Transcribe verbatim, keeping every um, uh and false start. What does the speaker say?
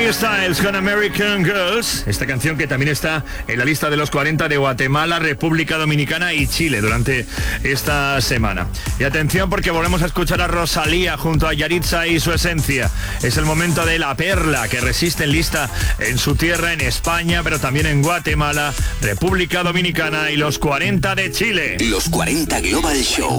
Harry Styles con American Girls, esta canción que también está en la lista de los cuarenta de Guatemala, República Dominicana y Chile durante esta semana. Y atención, porque volvemos a escuchar a Rosalía junto a Yaritza y Su Esencia. Es el momento de La Perla, que resiste en lista en su tierra, en España, pero también en Guatemala, República Dominicana y los cuarenta de Chile. Los cuarenta Global Show.